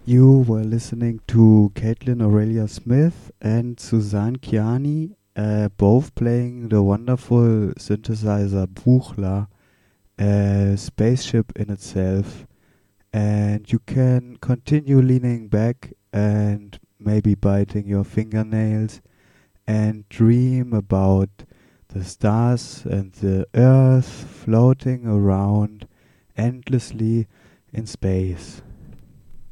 You were listening to Caitlin Aurelia Smith and Suzanne Kiani, both playing the wonderful synthesizer Buchla, a spaceship in itself. And you can continue leaning back and maybe biting your fingernails and dream about the stars and the earth floating around endlessly in space.